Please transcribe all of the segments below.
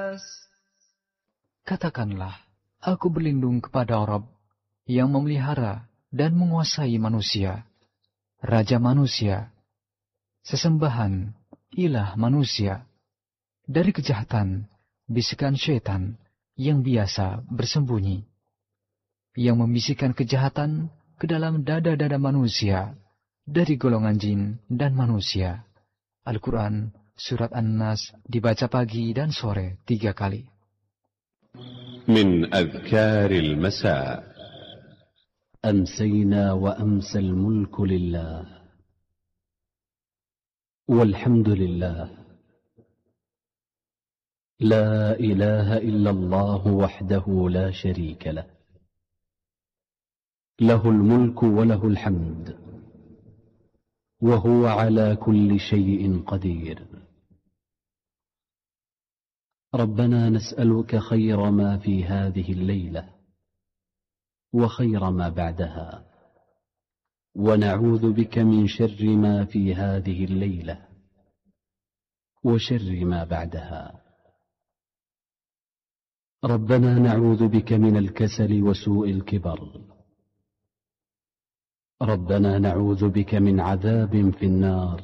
Katakanlah, aku berlindung kepada Rabb yang memelihara dan menguasai manusia, Raja manusia, sesembahan, ilah manusia, dari kejahatan, bisikan syaitan yang biasa bersembunyi, yang membisikkan kejahatan ke dalam dada-dada manusia, dari golongan jin dan manusia. Al-Quran, Surat An-Nas, dibaca pagi dan sore 3 kali. من أذكار المساء. أمسينا وأمسى الملك لله والحمد لله لا إله إلا الله وحده لا شريك له له الملك وله الحمد وهو على كل شيء قدير ربنا نسألك خير ما في هذه الليلة وخير ما بعدها ونعوذ بك من شر ما في هذه الليلة وشر ما بعدها ربنا نعوذ بك من الكسل وسوء الكبر ربنا نعوذ بك من عذاب في النار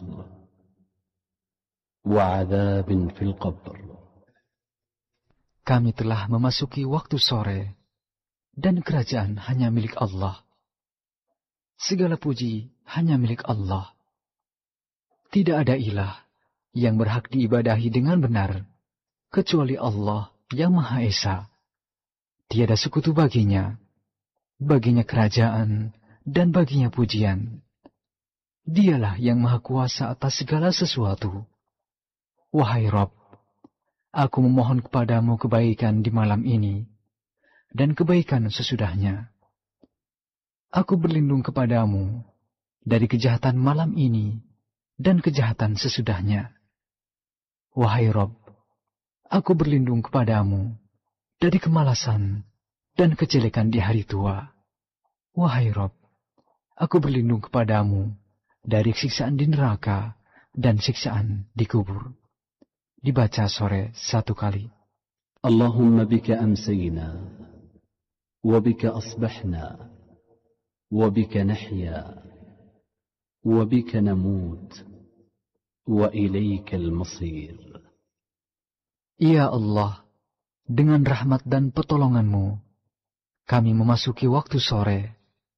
وعذاب في القبر. Kami telah memasuki waktu sore, dan kerajaan hanya milik Allah. Segala puji hanya milik Allah. Tidak ada ilah yang berhak diibadahi dengan benar, kecuali Allah yang Maha Esa. Tiada sekutu baginya kerajaan dan baginya pujian. Dialah yang Maha Kuasa atas segala sesuatu. Wahai Rabb, aku memohon kepadamu kebaikan di malam ini, dan kebaikan sesudahnya. Aku berlindung kepadamu dari kejahatan malam ini, dan kejahatan sesudahnya. Wahai Rabb, aku berlindung kepadamu dari kemalasan dan kejelekan di hari tua. Wahai Rabb, aku berlindung kepadamu dari siksaan di neraka dan siksaan di kubur. Dibaca sore 1 kali. Allahumma bika amsayna, wa bika asbahna, wa bika nahya, wa bika namut, wa ilaikal masir. Ya Allah, dengan rahmat dan pertolongan-Mu, kami memasuki waktu sore.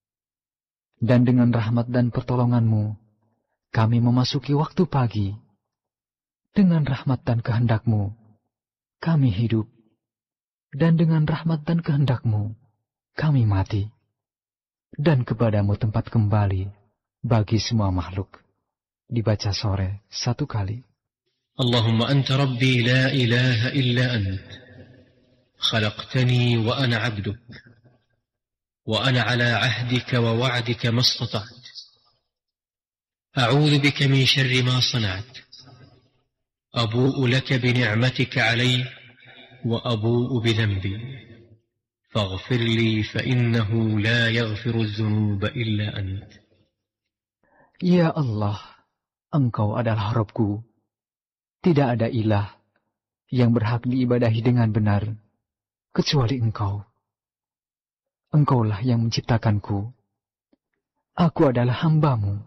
Dan dengan rahmat dan pertolongan-Mu, kami memasuki waktu pagi. Dengan rahmat dan kehendak-Mu, kami hidup. Dan dengan rahmat dan kehendak-Mu, kami mati. Dan kepadamu tempat kembali bagi semua makhluk. Dibaca sore 1 kali. Allahumma anta rabbi la ilaha illa ant. Khalaqtani wa ana abduk. Wa ana ala ahdika wa wa'dika ma istata'tu. A'udhu bika min syarri ma sana'tu. أبوء لك بنعمتك علي وأبوء بذنبي فاغفر لي فإنه لا يغفر الذنوب إلا أنت. Ya Allah, Engkau adalah Rabbku. Tidak ada ilah yang berhak diibadahi dengan benar kecuali Engkau. Engkaulah yang menciptakanku. Aku adalah hamba-Mu.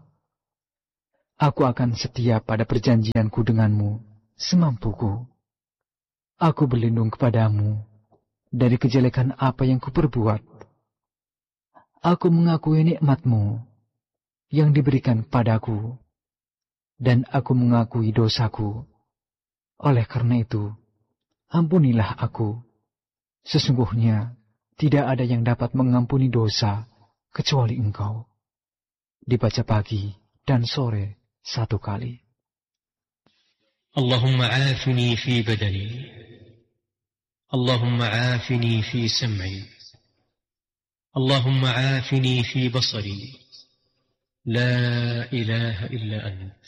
Aku akan setia pada perjanjianku denganmu semampuku. Aku berlindung kepadamu dari kejelekan apa yang kuperbuat. Aku mengakui nikmat-Mu yang diberikan kepadaku, dan aku mengakui dosaku. Oleh karena itu, ampunilah aku. Sesungguhnya tidak ada yang dapat mengampuni dosa kecuali Engkau. Dibaca pagi dan sore 1 kali. اللهم عافني في بدني اللهم عافني في سمعي اللهم عافني في بصري لا إله إلا أنت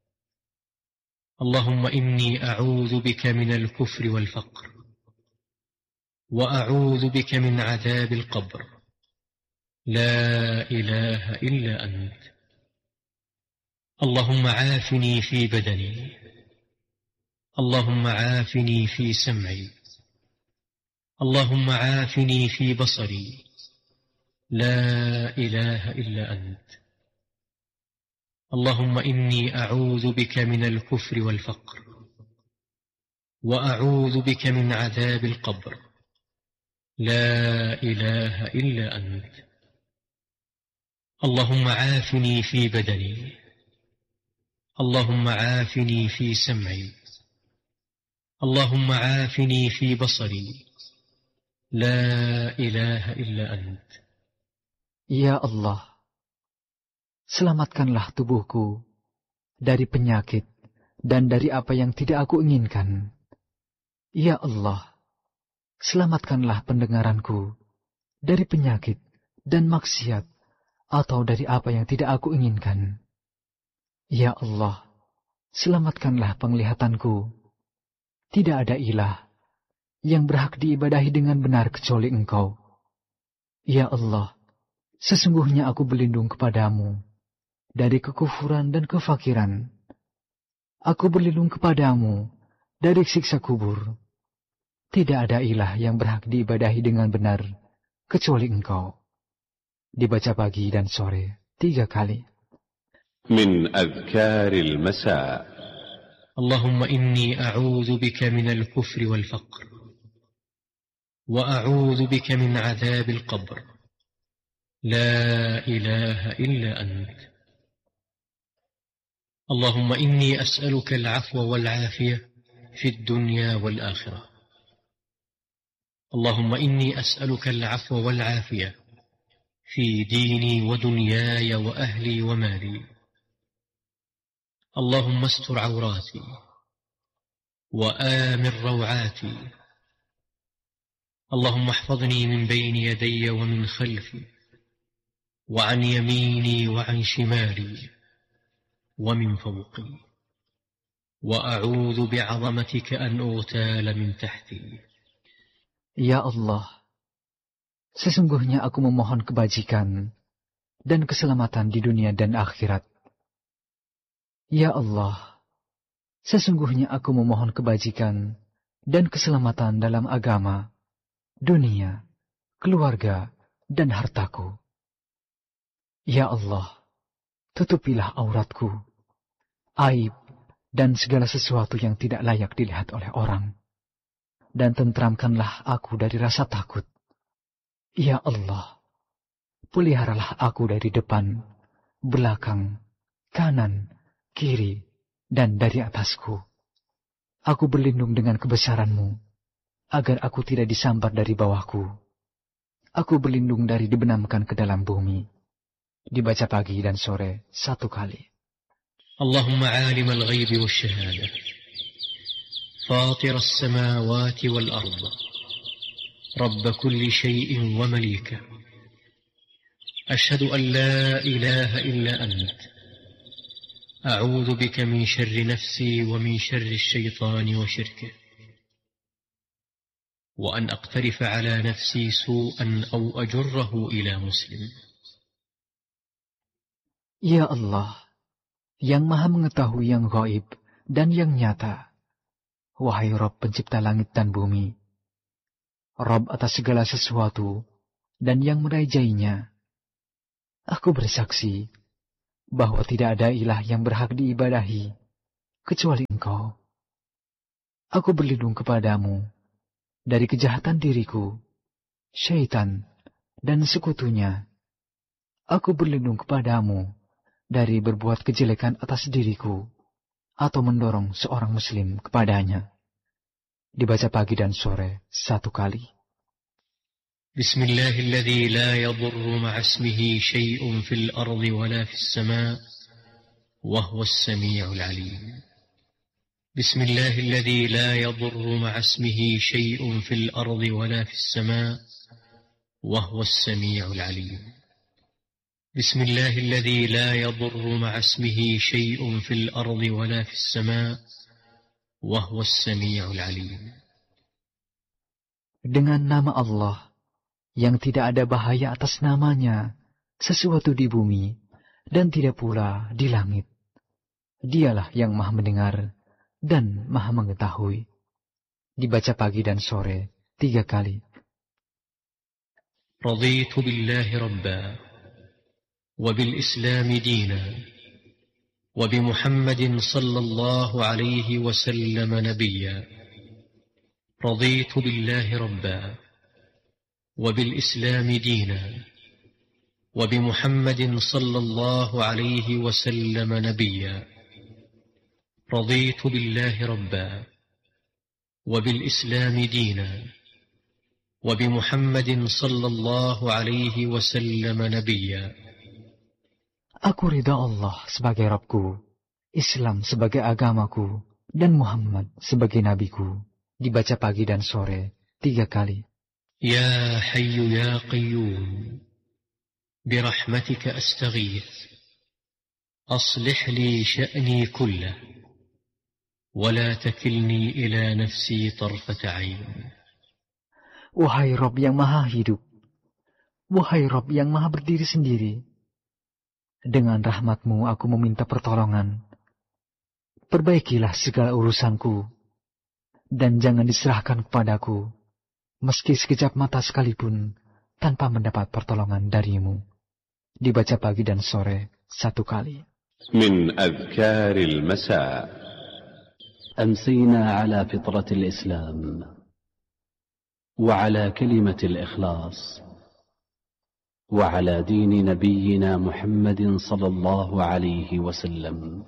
اللهم إني أعوذ بك من الكفر والفقر وأعوذ بك من عذاب القبر لا إله إلا أنت اللهم عافني في بدني اللهم عافني في سمعي اللهم عافني في بصري لا إله إلا أنت. اللهم إني أعوذ بك من الكفر والفقر، وأعوذ بك من عذاب القبر لا إله إلا أنت. اللهم عافني في بدني، اللهم عافني في سمعي، اللهم عافني في بصري لا إله إلا أنت. Ya Allah, selamatkanlah tubuhku dari penyakit dan dari apa yang tidak aku inginkan. Ya Allah, selamatkanlah pendengaranku dari penyakit dan maksiat atau dari apa yang tidak aku inginkan. Ya Allah, selamatkanlah penglihatanku. Tidak ada ilah yang berhak diibadahi dengan benar kecuali Engkau. Ya Allah, sesungguhnya aku berlindung kepadamu dari kekufuran dan kefakiran. Aku berlindung kepadamu dari siksa kubur. Tidak ada ilah yang berhak diibadahi dengan benar kecuali Engkau. Dibaca pagi dan sore 3 kali. من أذكار المساء. اللهم إني أعوذ بك من الكفر والفقر، وأعوذ بك من عذاب القبر لا إله إلا أنت. اللهم إني أسألك العفو والعافية في الدنيا والآخرة. اللهم إني أسألك العفو والعافية في ديني ودنياي وأهلي ومالي. اللهم استر عوراتي وآمن روعاتي. اللهم احفظني من بين يدي ومن خلفي وعن يميني وعن شمالي ومن فوقي، وأعوذ بعظمتك أن أغتال من تحتي. Ya Allah, sesungguhnya aku memohon kebajikan dan keselamatan di dunia dan akhirat. Ya Allah, sesungguhnya aku memohon kebajikan dan keselamatan dalam agama, dunia, keluarga, dan hartaku. Ya Allah, tutupilah auratku, aib, dan segala sesuatu yang tidak layak dilihat oleh orang. Dan tentramkanlah aku dari rasa takut. Ya Allah, peliharalah aku dari depan, belakang, kanan, kiri, dan dari atasku. Aku berlindung dengan kebesaran-Mu, agar aku tidak disambar dari bawahku. Aku berlindung dari dibenamkan ke dalam bumi. Dibaca pagi dan sore 1 kali. Allahumma alim al-ghayb wa syahada, fatir as-samawati wal-ard, rabb kulli shay'in wa malika. Ashhadu an la ilaha illa ant. أعوذ بك من شر نفسي ومن شر الشيطان وشركه، وأن أقترف على نفسي سوءا أو أجره إلى مسلم. Ya Allah, yang maha mengetahui yang gaib dan yang nyata, wahai Rabb pencipta langit dan bumi, Rabb atas segala sesuatu dan yang merajainya, aku bersaksi bahwa tidak ada ilah yang berhak diibadahi kecuali Engkau. Aku berlindung kepadamu dari kejahatan diriku, syaitan, dan sekutunya. Aku berlindung kepadamu dari berbuat kejelekan atas diriku atau mendorong seorang muslim kepadanya. Dibaca pagi dan sore 1 kali. بسم الله الذي لا يضر مع اسمه شيء في الأرض ولا في السماء وهو السميع العليم. بسم الله الذي لا يضر مع اسمه شيء في الأرض ولا في السماء وهو السميع العليم. بسم الله الذي لا يضر مع اسمه شيء في الأرض ولا في السماء وهو السميع العليم. Dengan nama Allah yang tidak ada bahaya atas namanya sesuatu di bumi dan tidak pula di langit. Dialah yang maha mendengar dan maha mengetahui. Dibaca pagi dan sore 3 kali. رضيت بالله ربا وبالإسلام دينا وبمحمد صلى الله عليه وسلم نبيا رضيت بالله ربا وبالإسلام دينا وبمحمد صلى الله عليه وسلم نبيا رضيت بالله ربا وبالإسلام دينا وبمحمد صلى الله عليه وسلم نبيا. Aku ridha Allah sebagai Rabbku, Islam sebagai agamaku, dan Muhammad sebagai nabiku. Dibaca pagi dan sore 3 kali. Ya Hayyu Ya Qayyum, birahmatika astaghith, aslih li sya'ni kullah, wa la takilni ila nafsi tarfata 'ain. Wahai Rabb yang maha hidup, wahai Rabb yang maha berdiri sendiri, dengan rahmat-Mu aku meminta pertolongan. Perbaikilah segala urusanku, dan jangan diserahkan kepadaku, meski sekejap mata sekalipun, tanpa mendapat pertolongan dari-Mu. Dibaca pagi dan sore 1 kali. Min adhkaril masa. أمسينا على فطرة الإسلام وعلى كلمة الإخلاص وعلى دين نبينا محمد صلى الله عليه وسلم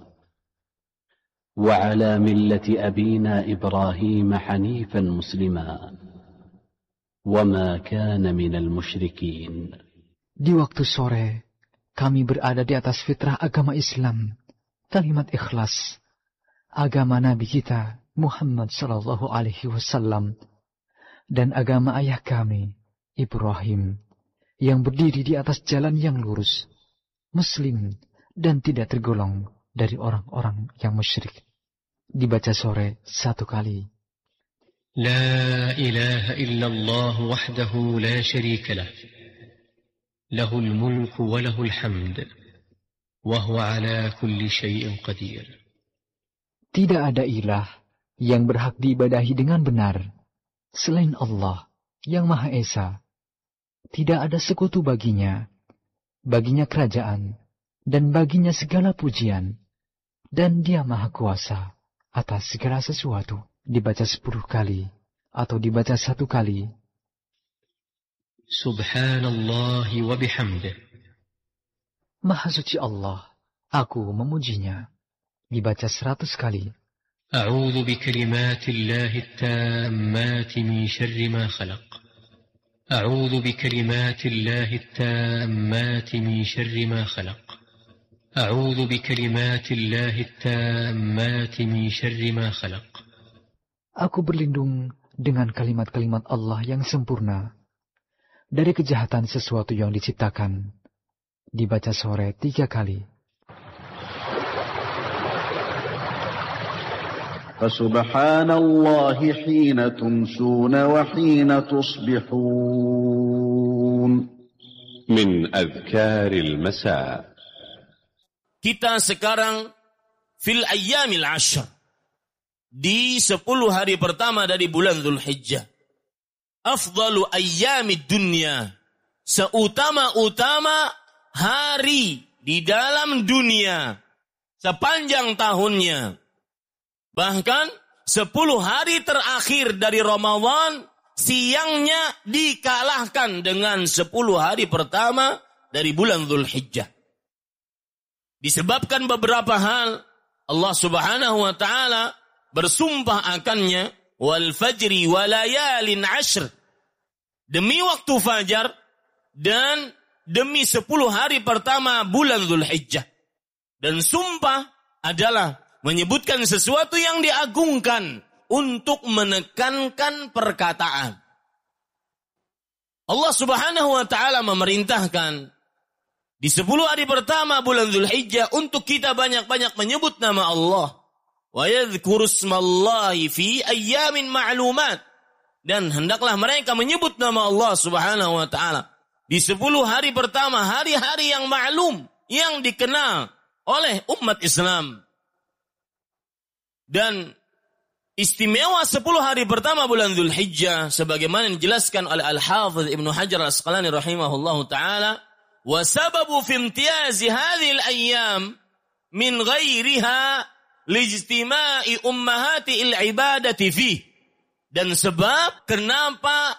وعلى ملة أبينا إبراهيم حنيفا مسلما وما كان من المشركين. Di waktu sore, kami berada di atas fitrah agama Islam, kalimat ikhlas, agama Nabi kita Muhammad sallallahu alaihi wasallam, dan agama ayah kami Ibrahim, yang berdiri di atas jalan yang lurus, Muslim, dan tidak tergolong dari orang-orang yang musyrik. Dibaca sore 1 kali. La ilaha illallah wahdahu la syarika lah, lahul mulku wa lahul hamd, wa huwa ala kulli syai'in qadir. Tidak ada ilah yang berhak diibadahi dengan benar selain Allah yang Maha Esa. Tidak ada sekutu baginya kerajaan, dan baginya segala pujian, dan Dia Maha Kuasa atas segala sesuatu. Dibaca 10 kali, atau dibaca 1 kali. Subhanallah wa bihamdih. Maha suci Allah, aku memujinya. Dibaca 100 kali. A'udzu bikalimatillahi at-tammati min syarri ma khalaq. A'udzu bikalimatillahi at-tammati min syarri ma khalaq. A'udzu bikalimatillahi at-tammati min syarri ma khalaq. Aku berlindung dengan kalimat-kalimat Allah yang sempurna dari kejahatan sesuatu yang diciptakan. Dibaca sore 3 kali. فسبحان الله حين تمسون وحين تصبحون. من أذكار المساء. Kita sekarang fil ayyamil ashr, di 10 hari pertama dari bulan Dzulhijjah. Afdalu ayyamid dunya, seutama-utama hari di dalam dunia sepanjang tahunnya. Bahkan 10 hari terakhir dari Ramadan, siangnya dikalahkan dengan 10 hari pertama dari bulan Dzulhijjah. Disebabkan beberapa hal, Allah Subhanahu wa ta'ala bersumpah akannya, wal fajri wa layalin ashr, demi waktu fajar dan demi 10 hari pertama bulan Dzulhijjah. Dan sumpah adalah menyebutkan sesuatu yang diagungkan untuk menekankan perkataan. Allah Subhanahu wa ta'ala memerintahkan di 10 hari pertama bulan Dzulhijjah untuk kita banyak-banyak menyebut nama Allah. Wa yadhkuru ismallahi fi ayyamin ma'lumat. Dan hendaklah mereka menyebut nama Allah Subhanahu wa ta'ala di 10 hari pertama, hari-hari yang ma'lum, yang dikenal oleh umat Islam. Dan istimewa 10 hari pertama bulan Dzulhijjah sebagaimana dijelaskan oleh Al-Hafidz Ibnu Hajar Al-Asqalani rahimahullahu taala, wa sababu fi imtiyazi hadhihi al-ayyam min ghairiha lijtima'i ummahati al-ibadati fi. Dan sebab kenapa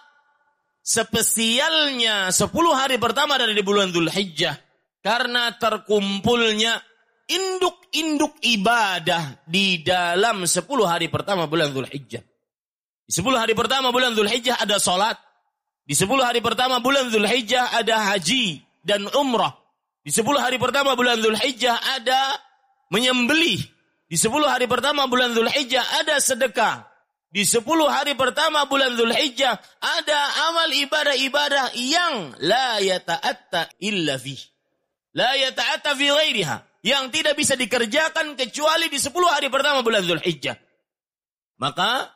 spesialnya 10 hari pertama dari bulan Dzulhijjah, karena terkumpulnya induk-induk ibadah di dalam 10 hari pertama bulan Dzulhijjah. Di 10 hari pertama bulan Dzulhijjah ada salat. Di 10 hari pertama bulan Dzulhijjah ada haji dan umrah. Di 10 hari pertama bulan Dzulhijjah ada menyembelih. Di 10 hari pertama bulan Dzulhijjah ada sedekah. Di 10 hari pertama bulan Dzulhijjah ada amal ibadah-ibadah yang la yata'atta illa fi. La yata'atta fi ghairiha. Yang tidak bisa dikerjakan kecuali di 10 hari pertama bulan Dzulhijjah. Maka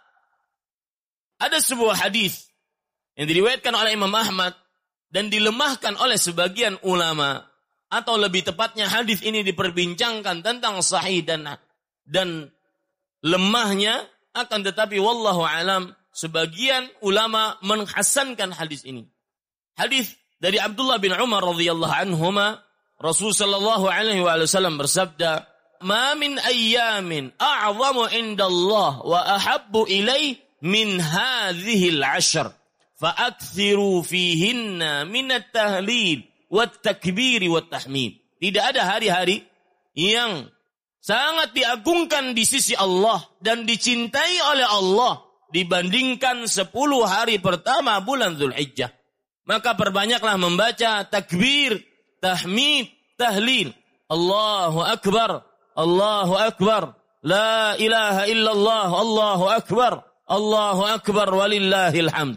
ada sebuah hadis yang diriwayatkan oleh Imam Ahmad dan dilemahkan oleh sebagian ulama, atau lebih tepatnya hadis ini diperbincangkan tentang sahih dan lemahnya, akan tetapi wallahu alam sebagian ulama menghasankan hadis ini. Hadis dari Abdullah bin Umar radhiyallahu anhuma, Rasul sallallahu alaihi wasallam bersabda, "Ma min ayyamin a'zamu indallah wa ahabbu ilaihi min hadhihi al-'ashr, fa'akthiru fihinna min at-tahlil wat-takbir wat-tahmid." Tidak ada hari-hari yang sangat diagungkan di sisi Allah dan dicintai oleh Allah dibandingkan 10 hari pertama bulan Dzulhijjah. Maka perbanyaklah membaca takbir, tahmid, tahlil. Allahu Akbar, Allahu Akbar, la ilaha illallah, Allahu Akbar, Allahu Akbar, walillahil hamd.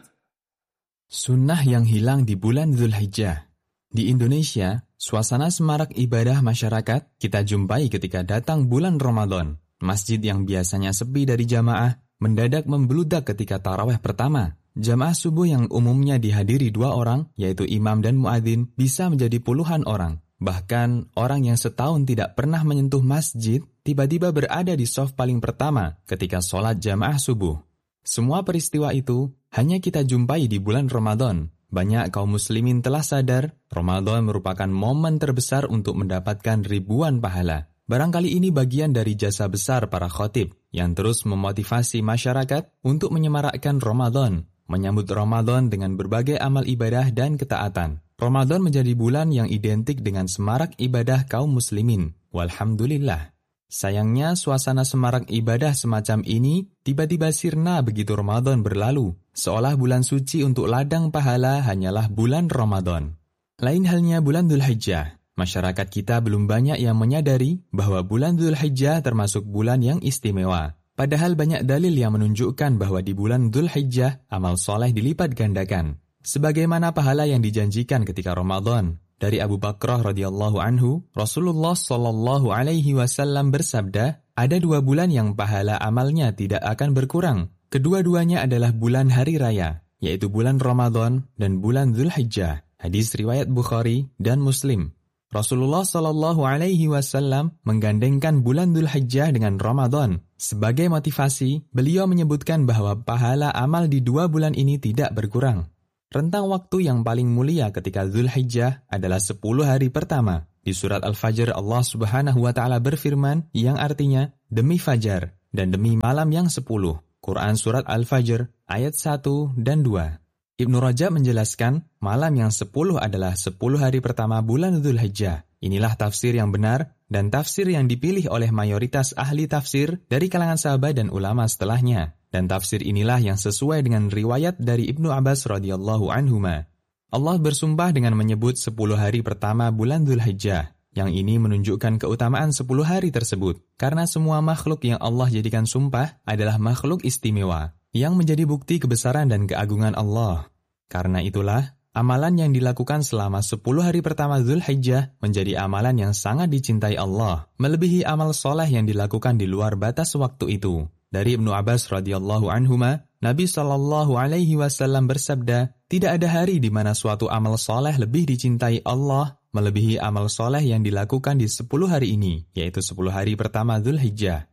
Sunnah yang hilang di bulan Dzulhijjah. Di Indonesia, suasana semarak ibadah masyarakat kita jumpai ketika datang bulan Ramadan. Masjid yang biasanya sepi dari jamaah mendadak membludak ketika tarawih pertama. Jamaah subuh yang umumnya dihadiri 2 orang, yaitu imam dan muadzin, bisa menjadi puluhan orang. Bahkan orang yang setahun tidak pernah menyentuh masjid tiba-tiba berada di shaf paling pertama ketika sholat jamaah subuh. Semua peristiwa itu hanya kita jumpai di bulan Ramadan. Banyak kaum muslimin telah sadar Ramadan merupakan momen terbesar untuk mendapatkan ribuan pahala. Barangkali ini bagian dari jasa besar para khatib yang terus memotivasi masyarakat untuk menyemarakkan Ramadan, menyambut Ramadan dengan berbagai amal ibadah dan ketaatan. Ramadan menjadi bulan yang identik dengan semarak ibadah kaum muslimin. Walhamdulillah. Sayangnya suasana semarak ibadah semacam ini tiba-tiba sirna begitu Ramadan berlalu, seolah bulan suci untuk ladang pahala hanyalah bulan Ramadan. Lain halnya bulan Dzulhijjah. Masyarakat kita belum banyak yang menyadari bahwa bulan Dzulhijjah termasuk bulan yang istimewa. Padahal banyak dalil yang menunjukkan bahwa di bulan Dzulhijjah amal soleh dilipat gandakan. Sebagaimana pahala yang dijanjikan ketika Ramadan. Dari Abu Bakrah radhiyallahu anhu, Rasulullah sallallahu alaihi wasallam bersabda, ada 2 bulan yang pahala amalnya tidak akan berkurang. Kedua-duanya adalah bulan hari raya, yaitu bulan Ramadan dan bulan Dzulhijjah. Hadis riwayat Bukhari dan Muslim. Rasulullah sallallahu alaihi wasallam menggandengkan bulan Dzulhijjah dengan Ramadan. Sebagai motivasi, beliau menyebutkan bahwa pahala amal di 2 bulan ini tidak berkurang. Rentang waktu yang paling mulia ketika Dzulhijjah adalah 10 hari pertama. Di surat Al-Fajr Allah Subhanahu wa taala berfirman yang artinya demi fajar dan demi malam yang 10. Quran surat Al-Fajr ayat 1 dan 2. Ibnu Rajab menjelaskan malam yang 10 adalah 10 hari pertama bulan Dzulhijjah. Inilah tafsir yang benar dan tafsir yang dipilih oleh mayoritas ahli tafsir dari kalangan sahabat dan ulama setelahnya. Dan tafsir inilah yang sesuai dengan riwayat dari Ibnu Abbas radhiyallahu anhuma. Allah bersumpah dengan menyebut 10 hari pertama bulan Dzulhijjah. Yang ini menunjukkan keutamaan 10 hari tersebut. Karena semua makhluk yang Allah jadikan sumpah adalah makhluk istimewa, yang menjadi bukti kebesaran dan keagungan Allah. Karena itulah, amalan yang dilakukan selama 10 hari pertama Dzulhijjah menjadi amalan yang sangat dicintai Allah, melebihi amal soleh yang dilakukan di luar batas waktu itu. Dari Ibnu Abbas radhiyallahu anhuma, Nabi sallallahu alaihi wasallam bersabda, tidak ada hari di mana suatu amal soleh lebih dicintai Allah melebihi amal soleh yang dilakukan di 10 hari ini, yaitu 10 hari pertama Dzulhijjah.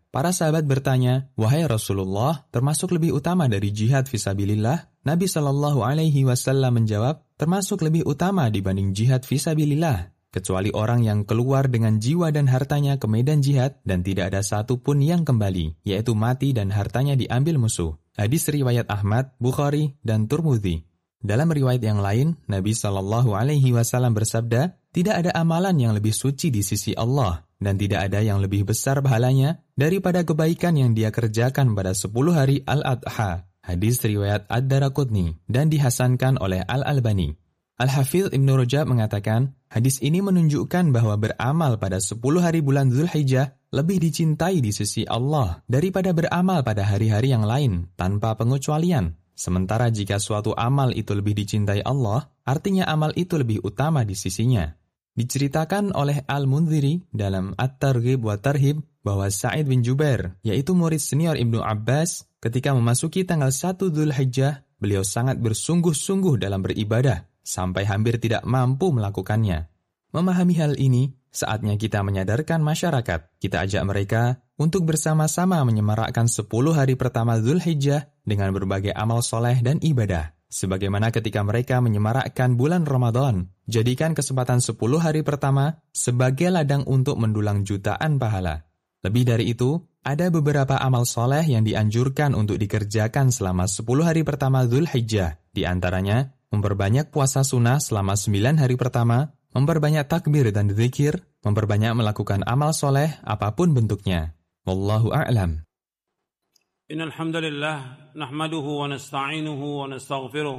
Para sahabat bertanya, "Wahai Rasulullah, termasuk lebih utama dari jihad fisabilillah?" Nabi SAW menjawab, "Termasuk lebih utama dibanding jihad fisabilillah, kecuali orang yang keluar dengan jiwa dan hartanya ke medan jihad dan tidak ada satu pun yang kembali, yaitu mati dan hartanya diambil musuh." Hadis riwayat Ahmad, Bukhari, dan Tirmidzi. Dalam riwayat yang lain, Nabi SAW bersabda, "Tidak ada amalan yang lebih suci di sisi Allah, dan tidak ada yang lebih besar pahalanya daripada kebaikan yang dia kerjakan pada 10 hari Al-Adha." Hadis riwayat Ad-Daraqutni dan dihasankan oleh Al-Albani. Al-Hafidz Ibnu Rajab mengatakan, hadis ini menunjukkan bahwa beramal pada 10 hari bulan Dzulhijjah lebih dicintai di sisi Allah daripada beramal pada hari-hari yang lain tanpa pengecualian. Sementara jika suatu amal itu lebih dicintai Allah, artinya amal itu lebih utama di sisinya. Diceritakan oleh Al-Mundhiri dalam At-Targhib wa Tarhib bahwa Sa'id bin Jubair, yaitu murid senior Ibnu Abbas, ketika memasuki tanggal 1 Dzulhijjah, beliau sangat bersungguh-sungguh dalam beribadah, sampai hampir tidak mampu melakukannya. Memahami hal ini, saatnya kita menyadarkan masyarakat. Kita ajak mereka untuk bersama-sama menyemarakkan 10 hari pertama Dzulhijjah dengan berbagai amal soleh dan ibadah. Sebagaimana ketika mereka menyemarakkan bulan Ramadan, jadikan kesempatan 10 hari pertama sebagai ladang untuk mendulang jutaan pahala. Lebih dari itu, ada beberapa amal soleh yang dianjurkan untuk dikerjakan selama 10 hari pertama Dzulhijjah. Di antaranya, memperbanyak puasa sunnah selama 9 hari pertama, memperbanyak takbir dan zikir, memperbanyak melakukan amal soleh apapun bentuknya. Wallahu a'lam. Innal hamdalillah nahmaduhu wa nasta'inuhu wa nastaghfiruh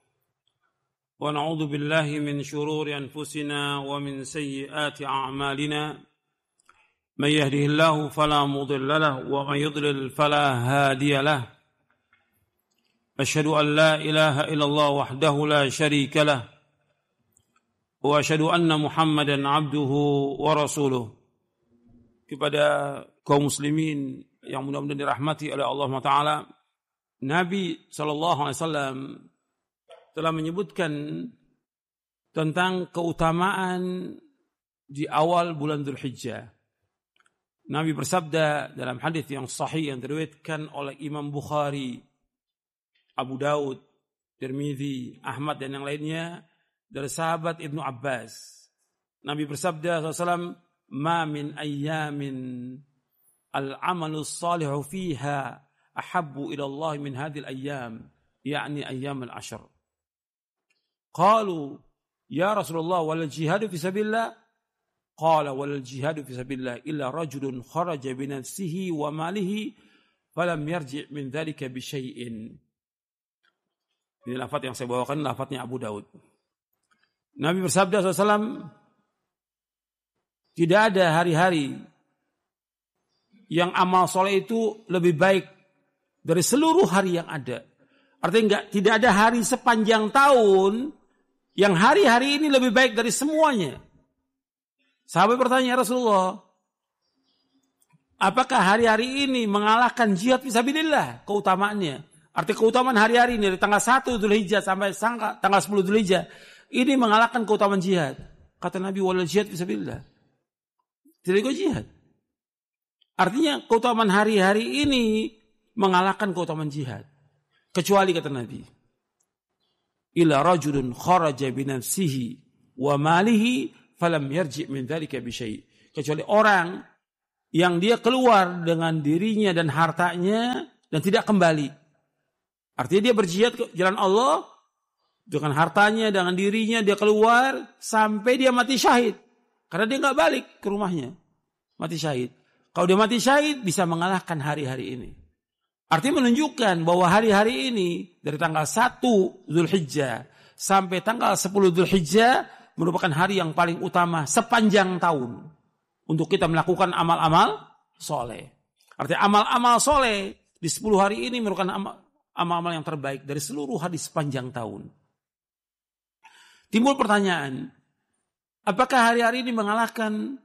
wa na'udzu billahi min shururi anfusina wa min sayyiati a'malina. Man yahdihillahu fala mudilla lahu wa man yudlil fala hadiya lahu. Asyhadu an la ilaha illallah wahdahu la syarika lahu. Wa asyhadu anna Muhammadan abduhu wa rasuluh. Kepada kaum muslimin yang mudah-mudahan dirahmati oleh Allah Ta'ala, Nabi SAW telah menyebutkan tentang keutamaan di awal bulan Dzulhijjah. Nabi bersabda dalam hadis yang sahih yang diriwayatkan oleh Imam Bukhari, Abu Daud, Tirmidzi, Ahmad dan yang lainnya dari sahabat Ibnu Abbas. Nabi bersabda SAW, "Ma min ayyamin al-amalu salihu fiha ahabbu ila Allah min hadhil ayyam, yakni ayyam al-ashr." Qalu, "Ya Rasulullah, wal jihadu fi sabilillah?" Qala, "Wal jihadu fi sabilillah illa rajulun kharaja bi nafsihi wa malihi falam yarji' min dhalika bi syai'in." Ini lafaz yang saya bawakan, lafaznya Abu Daud. Nabi bersabda SAW, tidak ada hari-hari yang amal soleh itu lebih baik dari seluruh hari yang ada. Artinya tidak ada hari sepanjang tahun yang hari-hari ini lebih baik dari semuanya. Sahabat bertanya, "Ya Rasulullah, apakah hari-hari ini mengalahkan jihad fisabilillah keutamaannya?" Arti keutamaan hari-hari ini dari tanggal 1 Dzulhijjah sampai tanggal 10 Dzulhijjah ini mengalahkan keutamaan jihad. Kata Nabi, "Wal jihad fisabilillah." Tidak ikut jihad. Artinya keutamaan hari-hari ini mengalahkan keutamaan jihad. Kecuali kata Nabi, "Illa rajulun kharaja bi nafsihi wa malihi falam yarji' min dzalika bi syai'." Kecuali orang yang dia keluar dengan dirinya dan hartanya dan tidak kembali. Artinya dia berjihad ke jalan Allah dengan hartanya, dengan dirinya, dia keluar sampai dia mati syahid. Karena dia nggak balik ke rumahnya, mati syahid. Kalau dia mati syahid bisa mengalahkan hari-hari ini. Artinya menunjukkan bahwa hari-hari ini dari tanggal 1 Dzulhijjah sampai tanggal 10 Dzulhijjah merupakan hari yang paling utama sepanjang tahun untuk kita melakukan amal-amal soleh. Artinya amal-amal soleh di 10 hari ini merupakan amal-amal yang terbaik dari seluruh hari sepanjang tahun. Timbul pertanyaan, apakah hari-hari ini mengalahkan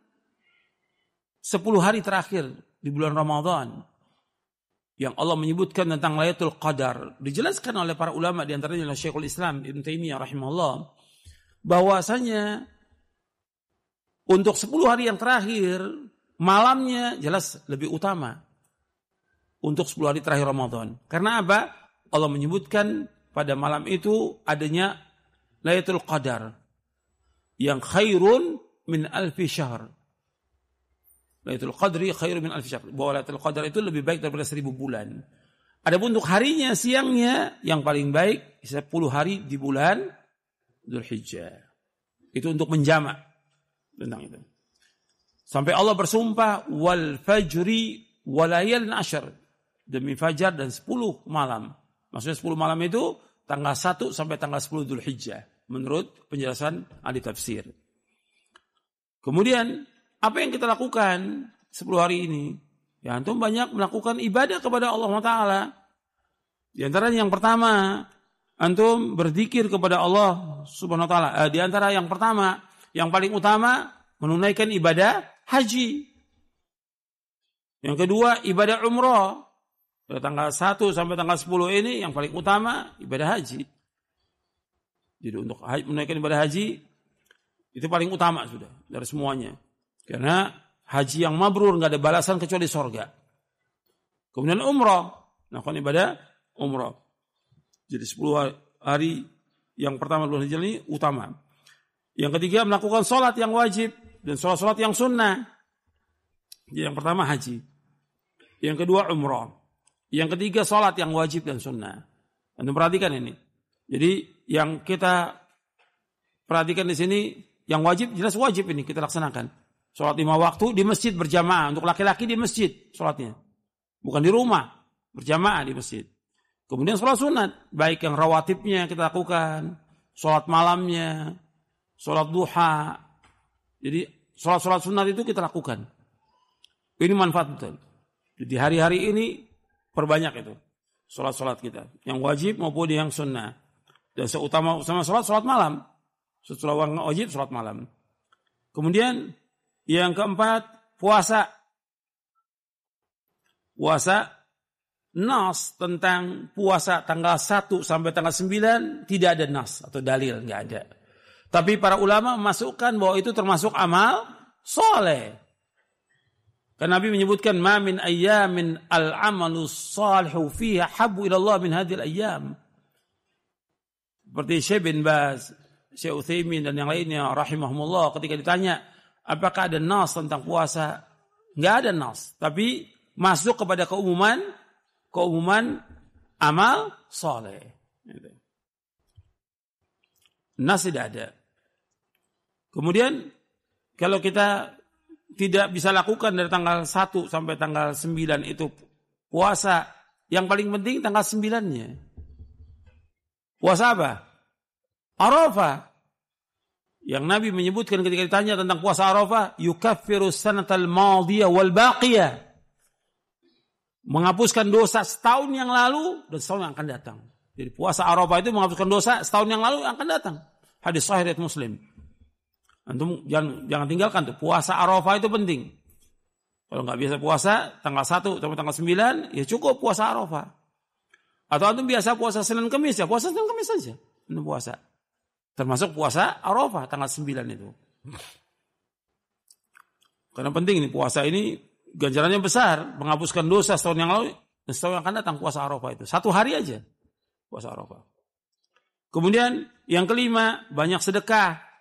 10 hari terakhir di bulan Ramadan yang Allah menyebutkan tentang Lailatul Qadar? Dijelaskan oleh para ulama, di antaranya oleh Syekhul Islam Ibnu Taimiyah rahimahullah, bahwasanya untuk 10 hari yang terakhir malamnya jelas lebih utama untuk 10 hari terakhir Ramadan. Karena apa? Allah menyebutkan pada malam itu adanya Lailatul Qadar yang khairun min alfi syahr. Lailatul Qadri khairun min alfi syahr. Bahwa Lailatul Qadar itu lebih baik daripada 1000 bulan. Adapun untuk harinya, siangnya, yang paling baik 10 hari di bulan Dzulhijjah. Itu untuk menjamak tentang itu. Sampai Allah bersumpah, wal fajri walayalin asyr, demi fajar dan 10 malam. Maksudnya 10 malam itu tanggal 1 sampai tanggal 10 Dzulhijjah. Menurut penjelasan ahli tafsir. Kemudian, apa yang kita lakukan 10 hari ini? Ya, antum banyak melakukan ibadah kepada Allah Ta'ala. Di antaranya yang pertama, antum berzikir kepada Allah Subhanahu Wa Ta'ala. Di antara yang pertama, yang paling utama, menunaikan ibadah haji. Yang kedua, ibadah umrah. Dari tanggal 1 sampai tanggal 10 ini, yang paling utama, ibadah haji. Jadi untuk menunaikan ibadah haji, itu paling utama sudah, dari semuanya. Karena haji yang mabrur, nggak ada balasan kecuali sorga. Kemudian umrah, melakukan ibadah umrah. Jadi 10 hari yang pertama bulan Dzulhijjah ini utama. Yang ketiga melakukan sholat yang wajib dan sholat yang sunnah. Jadi yang pertama haji. Yang kedua umrah. Yang ketiga sholat yang wajib dan sunnah. Anda perhatikan ini. Jadi yang kita perhatikan di sini, yang wajib jelas wajib ini kita laksanakan. Sholat 5 waktu di masjid berjamaah. Untuk laki-laki di masjid sholatnya. Bukan di rumah. Berjamaah di masjid. Kemudian sholat sunat. Baik yang rawatibnya kita lakukan. Sholat malamnya. Sholat duha. Jadi sholat-sholat sunat itu kita lakukan. Ini manfaat betul. Jadi hari-hari ini perbanyak itu. Sholat-sholat kita. Yang wajib maupun yang sunnah. Dan seutama sama sholat malam. Setelah wajib sholat malam. Kemudian yang keempat, puasa. Puasa, nas tentang puasa tanggal 1 sampai tanggal 9, tidak ada nas atau dalil, enggak ada. Tapi para ulama memasukkan bahwa itu termasuk amal soleh. Karena Nabi menyebutkan, ma min ayyamin al-amalu salihu fiha habbu ila Allah min hadhil ayyam. Seperti Syekh bin Baz, Syekh Utsaimin dan yang lainnya rahimahumullah ketika ditanya, apakah ada nas tentang puasa? Enggak ada nas, tapi masuk kepada keumuman amal soleh. Nas tidak ada. Kemudian kalau kita tidak bisa lakukan dari tanggal 1 sampai tanggal 9 itu puasa, yang paling penting tanggal 9-nya. Puasa apa? Arafah. Yang Nabi menyebutkan ketika ditanya tentang puasa Arafah, yukaffiru sanatal madiyah wal baqiyah. Menghapuskan dosa setahun yang lalu dan setahun yang akan datang. Jadi puasa Arafah itu menghapuskan dosa setahun yang lalu yang akan datang. Hadis sahih riwayat Muslim. Antum jangan tinggalkan tuh. Puasa Arafah itu penting. Kalau nggak biasa puasa tanggal 1 sampai tanggal 9, ya cukup puasa Arafah. Atau antum biasa puasa Senin Kamis, ya puasa Senin Kamis saja. Antum puasa. Termasuk puasa Arafah tanggal 9 itu. Karena penting ini puasa ini ganjarannya besar, menghapuskan dosa setahun yang lalu dan setahun yang akan datang puasa Arafah itu. 1 hari aja puasa Arafah. Kemudian yang kelima, banyak sedekah.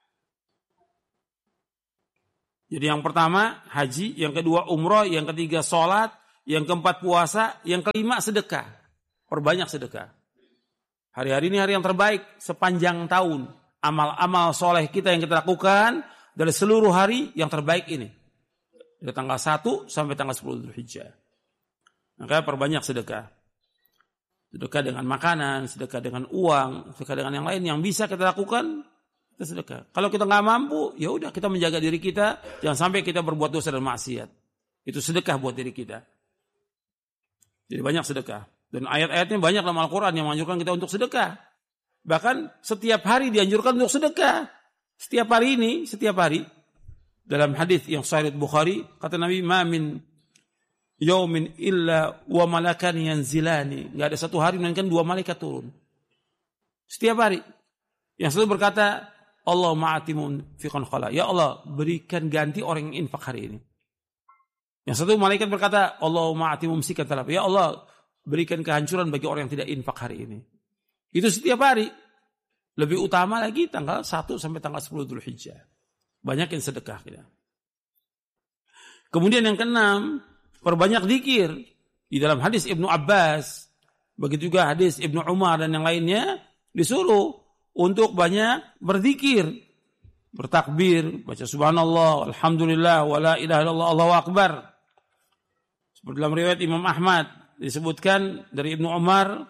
Jadi yang pertama haji, yang kedua umrah, yang ketiga sholat, yang keempat puasa, yang kelima sedekah. Perbanyak sedekah. Hari-hari ini hari yang terbaik sepanjang tahun. Amal-amal soleh kita yang kita lakukan dari seluruh hari yang terbaik ini. Dari tanggal 1 sampai tanggal 10 Dzulhijjah. Maka perbanyak sedekah. Sedekah dengan makanan, sedekah dengan uang, sedekah dengan yang lain yang bisa kita lakukan, kita sedekah. Kalau kita nggak mampu, ya udah kita menjaga diri kita, jangan sampai kita berbuat dosa dan maksiat. Itu sedekah buat diri kita. Jadi banyak sedekah. Dan ayat-ayatnya banyak dalam Al-Quran yang menganjurkan kita untuk sedekah. Bahkan setiap hari dianjurkan untuk sedekah. Setiap hari. Dalam hadis yang sahih Bukhari, kata Nabi, ma min yaumin illa wa malakan yanzilani. Enggak ada satu hari melainkan 2 malaikat turun. Setiap hari. Yang selalu berkata, Allah ma'atimun fiqan khala. Ya Allah, berikan ganti orang yang infak hari ini. Yang satu malaikat berkata, Allahumma ati mumsikan talaf. Ya Allah, berikan kehancuran bagi orang yang tidak infak hari ini. Itu setiap hari. Lebih utama lagi tanggal 1 sampai tanggal 10 Dzulhijjah. Banyak yang sedekah kita. Kemudian yang keenam, perbanyak zikir. Di dalam hadis Ibnu Abbas, begitu juga hadis Ibnu Umar dan yang lainnya, disuruh untuk banyak berzikir, bertakbir, baca subhanallah, alhamdulillah, wa la ilaha illallah, Allahu akbar. Seperti dalam riwayat Imam Ahmad disebutkan dari Ibnu Umar,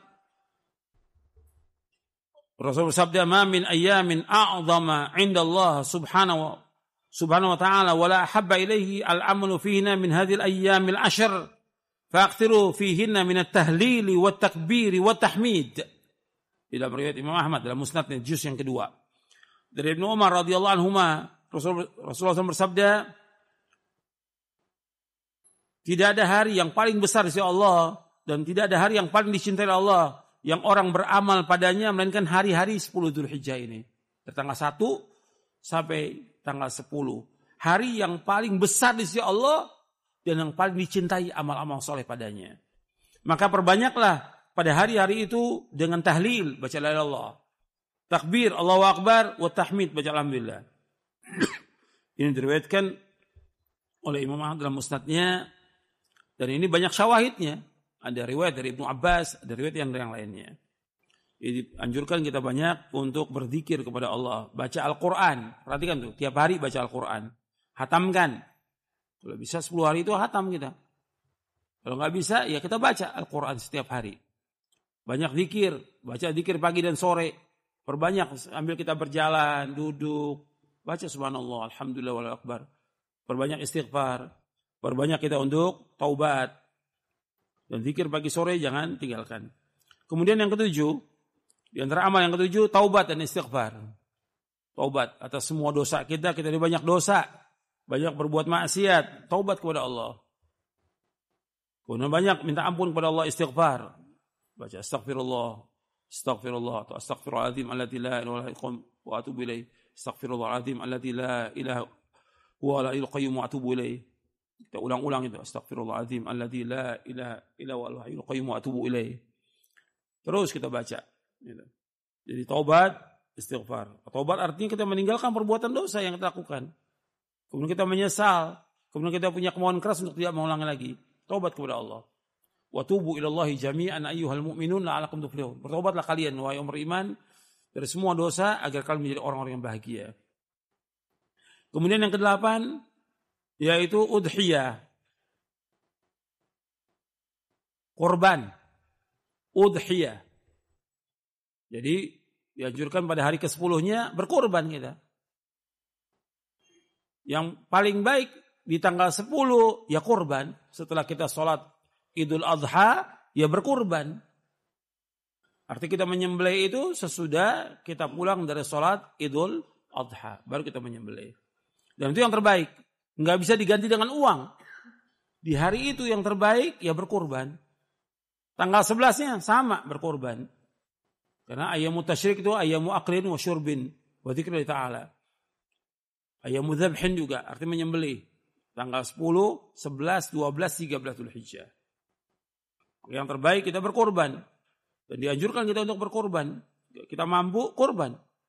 Rasul bersabda, "Ma min ayyamin a'zama 'inda Allah subhanahu wa ta'ala wa la ahabba ilaihi al-'amalu fihinna min hadhihi al-ayyamil 'ashr fa'akthiru fihinna min at-tahlil wa at-takbir wa at-tahmid." Dalam riwayat Imam Ahmad dalam Musnadnya juz yang kedua. Dari Ibnu Umar radhiyallahu anhuma, Rasulullah SAW bersabda, tidak ada hari yang paling besar di sisi Allah dan tidak ada hari yang paling dicintai Allah yang orang beramal padanya melainkan hari-hari 10 Dzulhijjah ini. Dari tanggal 1 sampai tanggal 10. Hari yang paling besar di sisi Allah dan yang paling dicintai amal-amal soleh padanya. Maka perbanyaklah pada hari-hari itu dengan tahlil, baca la ilaha illallah. Takbir, Allahu akbar, wa tahmid, baca alhamdulillah. Ini diriwayatkan oleh Imam Ahmad dalam musnadnya. Dan ini banyak syawahidnya. Ada riwayat dari Ibnu Abbas, ada riwayat yang lainnya. Jadi anjurkan kita banyak untuk berzikir kepada Allah. Baca Al-Quran. Perhatikan tuh, tiap hari baca Al-Quran. Hatamkan. Kalau bisa 10 hari itu hatam kita. Kalau nggak bisa, ya kita baca Al-Quran setiap hari. Banyak zikir. Baca zikir pagi dan sore. Perbanyak, ambil kita berjalan, duduk. Baca subhanallah, alhamdulillah, wallahu akbar. Perbanyak istighfar. Perbanyak kita untuk taubat. Dan zikir pagi sore jangan tinggalkan. Kemudian yang ketujuh, di antara amal yang ketujuh, taubat dan istighfar. Taubat atas semua dosa kita ada banyak dosa. Banyak berbuat maksiat, taubat kepada Allah. Kemudian banyak minta ampun kepada Allah, istighfar. Baca astaghfirullah, atau astaghfirullahaladzim allati la ilaha illa wa atubu ilaih. Astaghfirullahaladzim allati la ilaha wa la ilaha wa atubu ilaih. Kita ulang-ulang itu, astaghfirullahaladzim alladzi la ilaha illa huwal hayyul qayyum wa atubu ilaih. Terus kita baca. Jadi taubat, istighfar. Taubat artinya kita meninggalkan perbuatan dosa yang kita lakukan. Kemudian kita menyesal, kemudian kita punya kemauan keras untuk tidak mengulangi lagi. Taubat kepada Allah. Wa tubu ilallahi jami'an ayyuhal mu'minun la'alakum tuflihun. Bertobatlah kalian wahai orang beriman dari semua dosa agar kalian menjadi orang-orang yang bahagia. Kemudian yang kedelapan, yaitu udhiyah. Korban. Udhiyah. Jadi dianjurkan pada hari ke-10-nya berkorban kita. Yang paling baik di tanggal 10 ya korban. Setelah kita sholat Idul Adha ya berkorban. Arti kita menyembelih itu sesudah kita pulang dari sholat Idul Adha. Baru kita menyembelih. Dan itu yang terbaik. Nggak bisa diganti dengan uang. Di hari itu yang terbaik ya berkorban. Tanggal 11-nya sama berkorban. Karena ayyamu tasyrik itu ayyamu aklin wa syurbin wa dzikri ta'ala. Ayyamu dzabhin juga artinya menyembelih. Tanggal 10, 11, 12, 13 Dzulhijjah. Yang terbaik kita berkorban. Dan dianjurkan kita untuk berkorban. Kita mampu korban.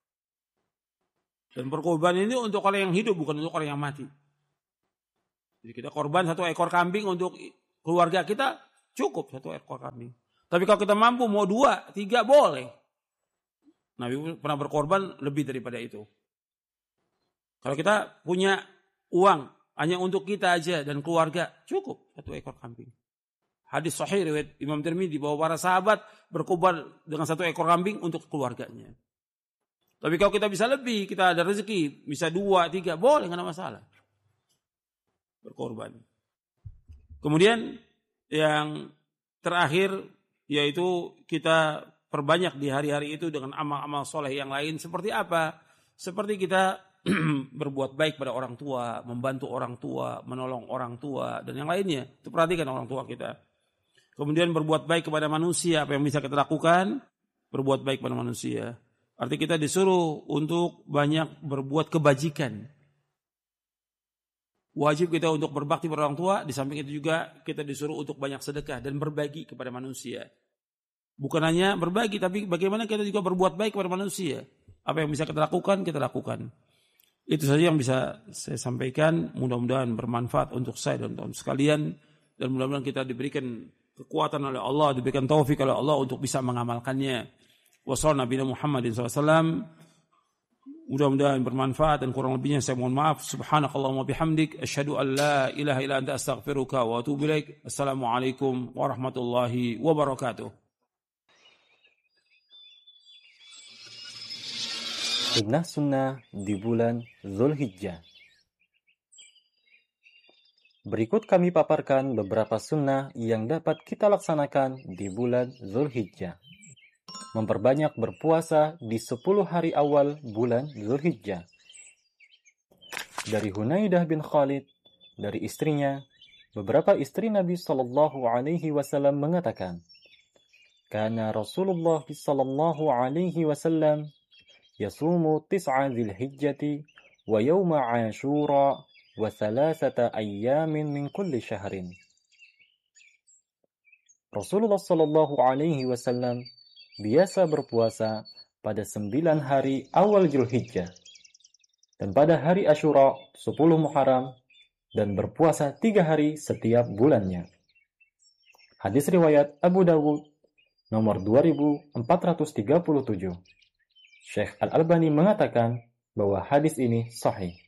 Dan berkorban ini untuk orang yang hidup bukan untuk orang yang mati. Jadi kita korban 1 ekor kambing untuk keluarga kita, cukup 1 ekor kambing. Tapi kalau kita mampu mau 2, 3 boleh. Nabi pernah berkorban lebih daripada itu. Kalau kita punya uang hanya untuk kita aja dan keluarga, cukup 1 ekor kambing. Hadis sahih riwayat Imam Tirmidzi bahwa para sahabat berkorban dengan 1 ekor kambing untuk keluarganya. Tapi kalau kita bisa lebih, kita ada rezeki, bisa 2, 3, boleh, nggak ada masalah. Berkorban. Kemudian yang terakhir yaitu kita perbanyak di hari-hari itu dengan amal-amal soleh yang lain. Seperti apa? Seperti kita berbuat baik pada orang tua, membantu orang tua, menolong orang tua, dan yang lainnya. Itu perhatikan orang tua kita. Kemudian berbuat baik kepada manusia, apa yang bisa kita lakukan? Berbuat baik pada manusia. Artinya kita disuruh untuk banyak berbuat kebajikan. Wajib kita untuk berbakti pada orang tua, di samping itu juga kita disuruh untuk banyak sedekah dan berbagi kepada manusia. Bukan hanya berbagi, tapi bagaimana kita juga berbuat baik kepada manusia. Apa yang bisa kita lakukan, kita lakukan. Itu saja yang bisa saya sampaikan. Mudah-mudahan bermanfaat untuk saya dan teman sekalian. Dan mudah-mudahan kita diberikan kekuatan oleh Allah, diberikan taufik oleh Allah untuk bisa mengamalkannya. Wassallallahu Nabi Muhammadin SAW. Mudah-mudahan bermanfaat dan kurang lebihnya saya mohon maaf. Subhanakallahumma bihamdik. Asyhadu an la ilaha illa anta astaghfiruka wa atubu ilaik. Assalamualaikum warahmatullahi wabarakatuh. Sunnah-sunnah di bulan Zulhijjah. Berikut kami paparkan beberapa sunnah yang dapat kita laksanakan di bulan Zulhijjah. Memperbanyak berpuasa di 10 hari awal bulan Zulhijjah. Dari Hunaidah bin Khalid, dari istrinya, beberapa istri Nabi sallallahu alaihi wasallam mengatakan, "Kana Rasulullah sallallahu alaihi wasallam yasumu tis'a Dzulhijjati wa yawma Ashura wa thalathata ayyamin min kulli syahrin." Rasulullah sallallahu alaihi wasallam biasa berpuasa pada 9 hari awal Dzulhijjah dan pada hari Asyura 10 Muharram dan berpuasa 3 hari setiap bulannya. Hadis riwayat Abu Dawud nomor 2437. Syekh Al-Albani mengatakan bahwa hadis ini sahih.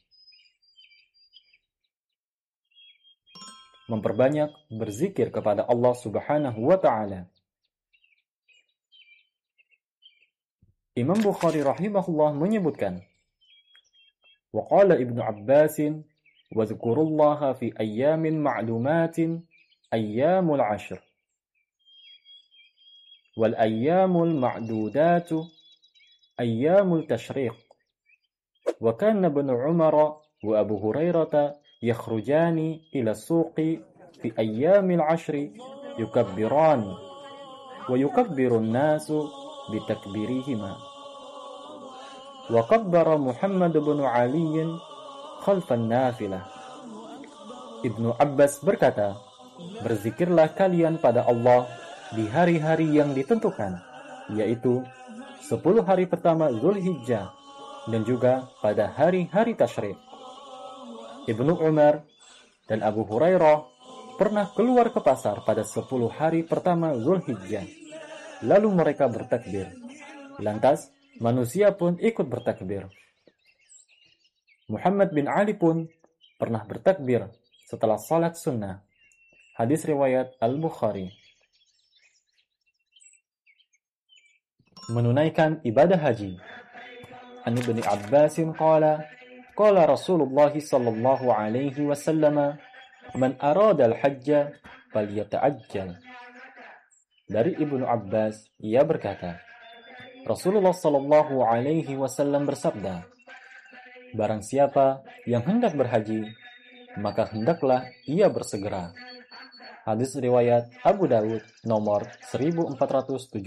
Memperbanyak berzikir kepada Allah Subhanahu wa taala. Imam Bukhari rahimahullah menyebutkan, wa qala Ibnu Abbasin wa dzkurullaha fi ayyamin ma'lumatin ayyamul 'ashr wal ayyamul ma'dudatu ayyamul tashriq wa kana Ibnu Umar wa Abu Hurairah yakhrujani ila suqi fi ayyamil 'ashri yukabbirani wa yukabbirun nasu bitakbirihima. Wa kabbara Muhammad bin Ali khalfan nafilah. Ibnu Abbas berkata, berzikirlah kalian pada Allah di hari-hari yang ditentukan, yaitu 10 hari pertama Zulhijjah dan juga pada hari-hari tasyrik. Ibnu Umar dan Abu Hurairah pernah keluar ke pasar pada 10 hari pertama Zulhijjah. Lalu mereka bertakbir. Lantas manusia pun ikut bertakbir. Muhammad bin Ali pun pernah bertakbir setelah salat sunnah. Hadis riwayat Al-Bukhari. Menunaikan ibadah haji. An Ibnu Abbasin qala Rasulullah sallallahu alaihi wasallam, man arada al-hajja falyata'ajjal. Dari Ibnu Abbas, ia berkata, Rasulullah sallallahu alaihi wasallam bersabda, barang siapa yang hendak berhaji, maka hendaklah ia bersegera. Hadis riwayat Abu Dawud nomor 1472.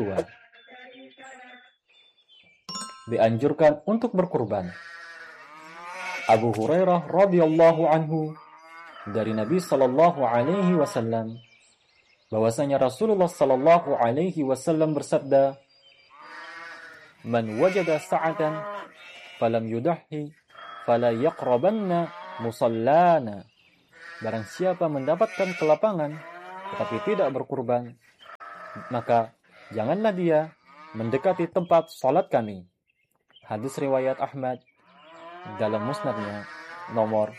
Dianjurkan untuk berkurban. Abu Hurairah radhiyallahu anhu dari Nabi sallallahu alaihi wasallam bahwasanya Rasulullah sallallahu alaihi wasallam bersabda, man wajada sa'atan falam yudahhi fala yaqrabanna musallana. Barang siapa mendapatkan kelapangan tetapi tidak berkurban, maka janganlah dia mendekati tempat salat kami. Hadis riwayat Ahmad dalam musnadnya nomor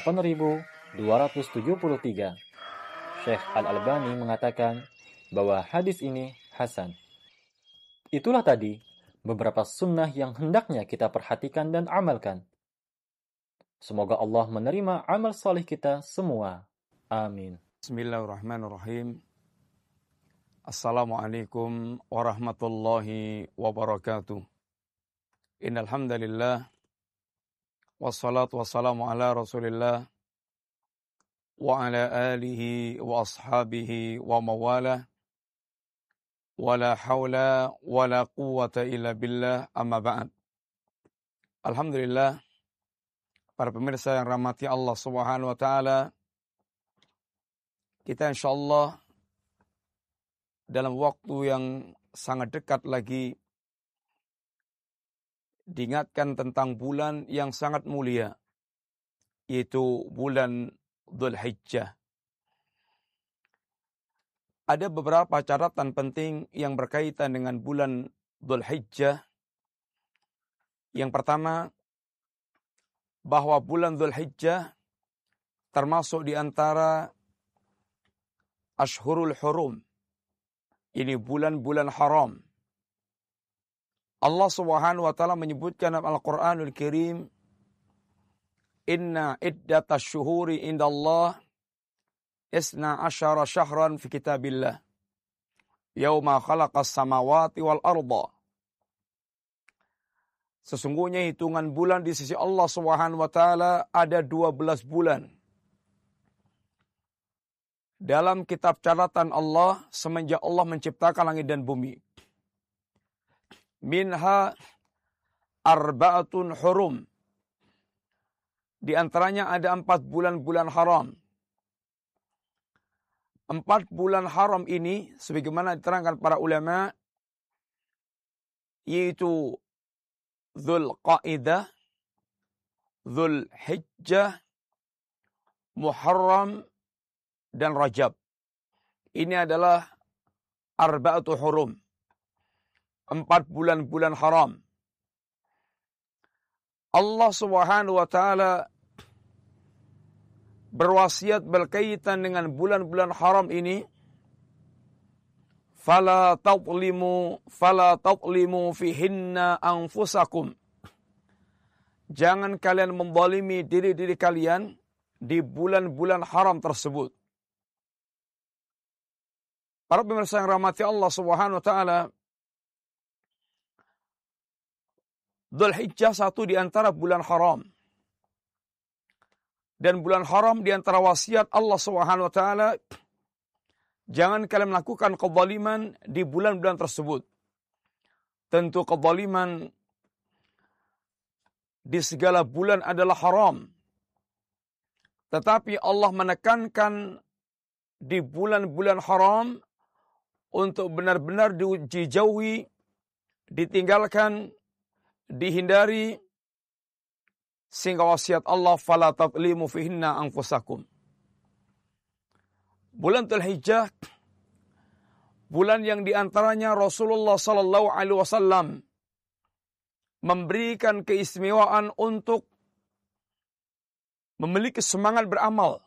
8273. Syekh Al-Albani mengatakan bahwa hadis ini hasan. Itulah tadi beberapa sunnah yang hendaknya kita perhatikan dan amalkan. Semoga Allah menerima amal salih kita semua. Amin. Bismillahirrahmanirrahim. Assalamualaikum warahmatullahi wabarakatuh. Innal hamdalillah wassalatu wassalamu ala Rasulillah wa ala alihi wa ashabihi wa mawalah. Wala haula wala quwwata illa billah, amma ba'd. Alhamdulillah, para pemirsa yang rahmati Allah Subhanahu wa taala, kita insyaallah dalam waktu yang sangat dekat lagi diingatkan tentang bulan yang sangat mulia, yaitu bulan Dzulhijjah. Ada beberapa catatan penting yang berkaitan dengan bulan Dzulhijjah. Yang pertama, bahwa bulan Dzulhijjah termasuk di antara Ashhurul Hurum. Ini bulan-bulan haram. Allah Subhanahu wa taala menyebutkan dalam Al-Qur'anul Karim, "Inna iddatasy syuhuri indallah 12 syahran fi kitabillah. Yauma khalaqas samawati wal arda." Sesungguhnya hitungan bulan di sisi Allah Subhanahu wa taala ada 12 bulan. Dalam kitab catatan Allah semenjak Allah menciptakan langit dan bumi. Minha arba'atun hurum. Di antaranya ada 4 bulan-bulan haram. 4 bulan haram ini sebagaimana diterangkan para ulama, yaitu Dzulqa'dah, Dzulhijjah, Muharram, dan Rajab. Ini adalah arba'atu hurum. 4 bulan-bulan haram. Allah Subhanahu wa taala berwasiat berkaitan dengan bulan-bulan haram ini, fala tadlimu fihinna anfusakum. Jangan kalian menzalimi diri-diri kalian di bulan-bulan haram tersebut. Para pemirsa yang rahmati Allah Subhanahu wa taala, Dzulhijjah satu di antara bulan haram. Dan bulan haram di antara wasiat Allah Subhanahu wa taala, jangan kalian melakukan kezaliman di bulan-bulan tersebut. Tentu kezaliman di segala bulan adalah haram. Tetapi Allah menekankan di bulan-bulan haram untuk benar-benar dijauhi, ditinggalkan, dihindari, sehingga wasiat Allah, fala tadlimu fihinna anfusakum. Bulan Dzulhijjah, bulan yang diantaranya Rasulullah sallallahu alaihi wasallam memberikan keistimewaan untuk memiliki semangat beramal.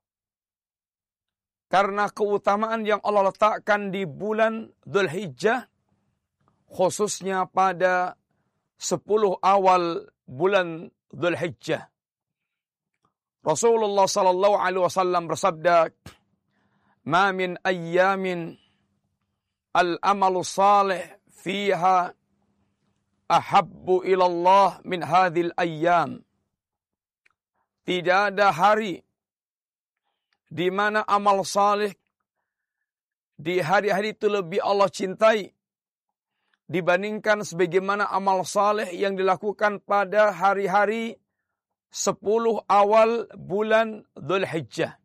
Karena keutamaan yang Allah letakkan di bulan Dzulhijjah, khususnya pada 10 awal bulan Dzulhijjah. Rasulullah sallallahu alaihi wasallam bersabda, "Ma min ayyamin al-amalu salih fiha ahabbu ila Allah min hadhil ayyam." Tidak ada hari di mana amal salih di hari-hari itu lebih Allah cintai dibandingkan sebagaimana amal saleh yang dilakukan pada hari-hari 10 awal bulan Dzulhijjah.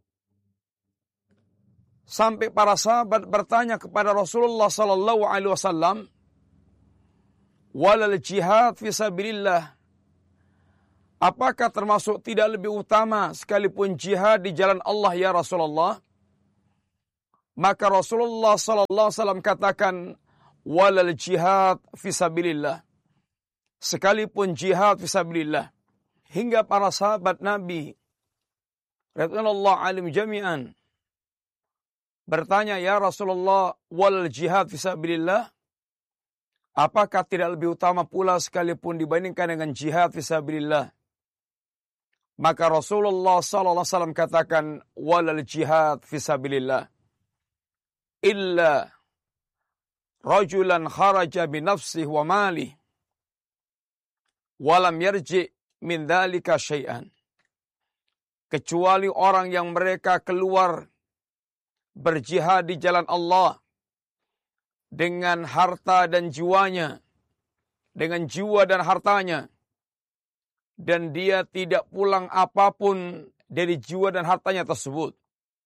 Sampai para sahabat bertanya kepada Rasulullah sallallahu alaihi wasallam, "Walal jihad fi sabilillah?" Apakah termasuk tidak lebih utama sekalipun jihad di jalan Allah ya Rasulullah? Maka Rasulullah sallallahu alaihi wasallam katakan, walal jihad fisabilillah. Sekalipun jihad fisabilillah. Hingga para sahabat Nabi radhiyallahu anhum jami'an bertanya, ya Rasulullah, walal jihad fisabilillah, apakah tidak lebih utama pula sekalipun dibandingkan dengan jihad fisabilillah? Maka Rasulullah sallallahu alaihi wasallam katakan, walal jihad fisabilillah illa rajulan kharaja bi nafsihi wa malih wa lam yarji min dzalika syai'an. Kecuali orang yang mereka keluar berjihad di jalan Allah dengan harta dan jiwanya, dengan jiwa dan hartanya, dan dia tidak pulang apapun dari jiwa dan hartanya tersebut.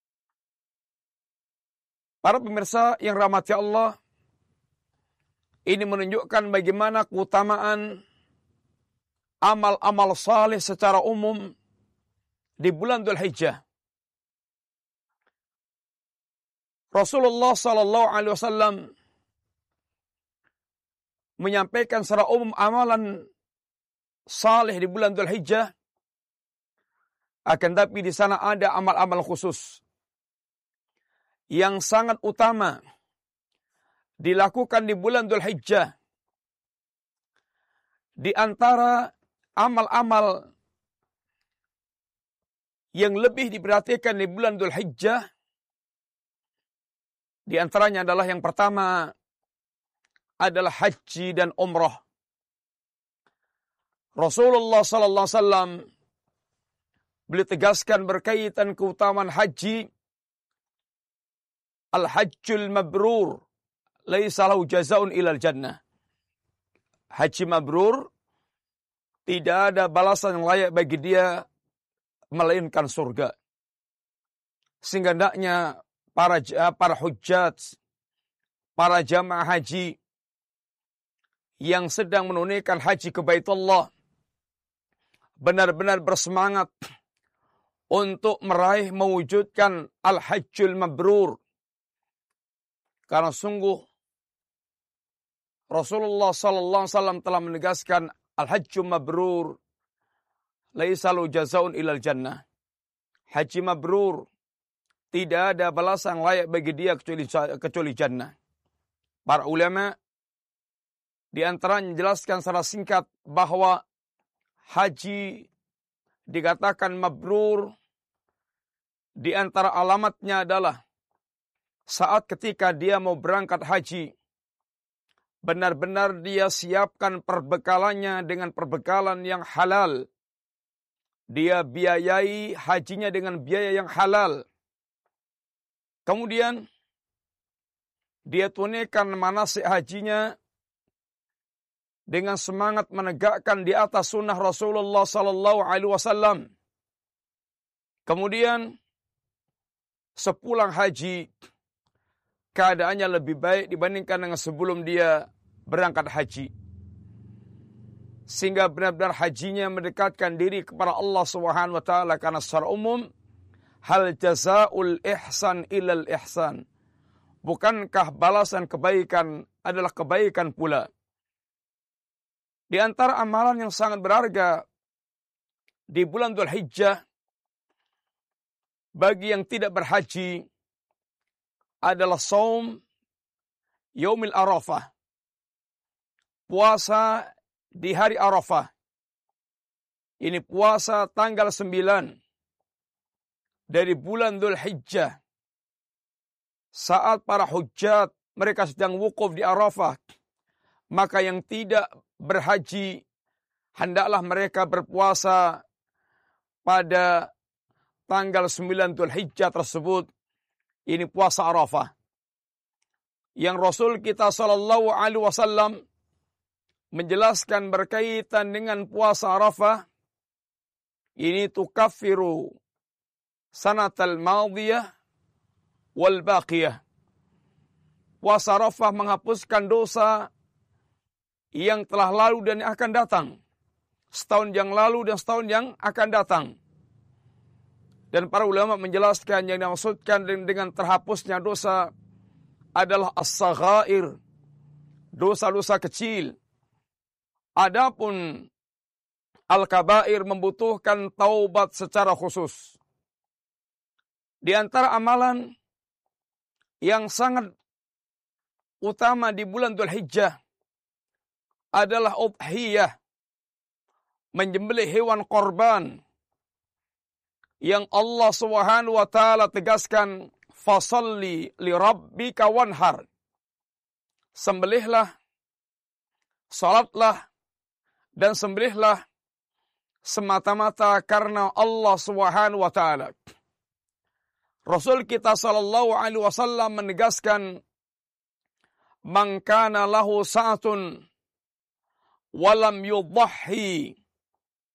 Para pemirsa yang rahmati Allah, ini menunjukkan bagaimana keutamaan amal-amal saleh secara umum di bulan Dzulhijjah. Rasulullah sallallahu alaihi wasallam menyampaikan secara umum amalan saleh di bulan Dzulhijjah, akan tapi di sana ada amal-amal khusus yang sangat utama dilakukan di bulan Dzulhijjah. Di antara amal-amal yang lebih diperhatikan di bulan Dzulhijjah, di antaranya adalah yang pertama adalah haji dan umrah. Rasulullah sallallahu alaihi wasallam beliau tegaskan berkaitan keutamaan haji, al-hajjul mabrur laisa lahu jazaa'un ilal jannah. Haji mabrur tidak ada balasan yang layak bagi dia melainkan surga. Sehingga hendaknya para hujjat, para jamaah haji yang sedang menunaikan haji ke Baitullah benar-benar bersemangat untuk meraih mewujudkan al-hajjul mabrur. Karena sungguh Rasulullah sallallahu alaihi wasallam telah menegaskan al-hajjul mabrur laisa lahu jazaa'un ilal jannah. Haji mabrur tidak ada balasan layak bagi dia kecuali jannah. Para ulama di antaranya menjelaskan secara singkat bahwa haji dikatakan mabrur, di antara alamatnya adalah saat ketika dia mau berangkat haji, benar-benar dia siapkan perbekalannya dengan perbekalan yang halal. Dia biayai hajinya dengan biaya yang halal. Kemudian dia tunaikan manasik hajinya dengan semangat menegakkan di atas sunnah Rasulullah sallallahu alaihi wasallam. Kemudian sepulang haji, keadaannya lebih baik dibandingkan dengan sebelum dia berangkat haji. Sehingga benar-benar hajinya mendekatkan diri kepada Allah Subhanahu wa taala, karena secara umum hal jazaa'ul ihsan ilal ihsan. Bukankah balasan kebaikan adalah kebaikan pula? Di antara amalan yang sangat berharga di bulan Dzulhijjah bagi yang tidak berhaji adalah saum yaumil Arafah. Puasa di hari Arafah. Ini puasa tanggal 9 dari bulan Dzulhijjah. Saat para hujjat mereka sedang wukuf di Arafah, maka yang tidak berhaji hendaklah mereka berpuasa pada tanggal 9 Dzulhijjah tersebut. Ini puasa Arafah. Yang Rasul kita sallallahu alaihi wasallam menjelaskan berkaitan dengan puasa Arafah, ini tukaffiru sanatal madiyah wal baqiyah. Puasa Arafah menghapuskan dosa yang telah lalu dan yang akan datang. Setahun yang lalu dan setahun yang akan datang. Dan para ulama menjelaskan yang dimaksudkan dengan terhapusnya dosa adalah as-saghair, dosa-dosa kecil. Adapun al-kabair membutuhkan taubat secara khusus. Di antara amalan yang sangat utama di bulan Dzulhijjah adalah udhiyah, menyembelih hewan korban yang Allah Subhanahu wa taala tegaskan, fasalli li rabbika wanhar. Sembelihlah, salatlah dan sembelihlah semata-mata karena Allah Subhanahu wa taala. Rasul kita sallallahu alaihi wasallam menegaskan, man kana lahu sa'atun walam yudhhi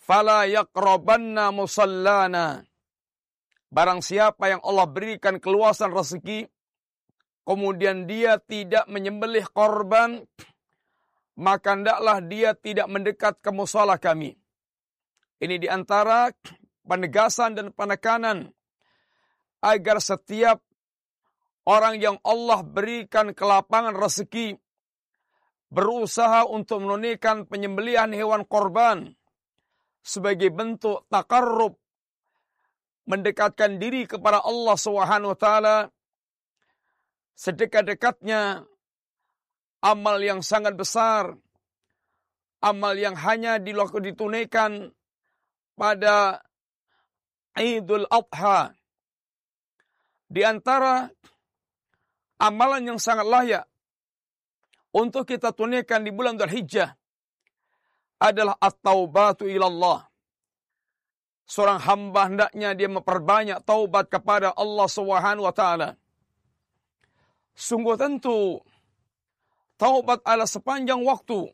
fala yaqrabanna musallana. Barang siapa yang Allah berikan keluasan rezeki, kemudian dia tidak menyembelih korban, maka hendaklah dia tidak mendekat ke musala kami. Ini diantara penegasan dan penekanan agar setiap orang yang Allah berikan kelapangan rezeki berusaha untuk menunaikan penyembelihan hewan korban sebagai bentuk takarrub, mendekatkan diri kepada Allah Subhanahu wa taala sedekat-dekatnya, amal yang sangat besar, amal yang hanya ditunaikan pada Idul Adha. Di antara amalan yang sangat layak untuk kita tunaikan di bulan Dzulhijjah adalah at-taubatu ilallah. Seorang hamba hendaknya dia memperbanyak taubat kepada Allah Subhanahu wa taala. Sungguh tentu taubat adalah sepanjang waktu.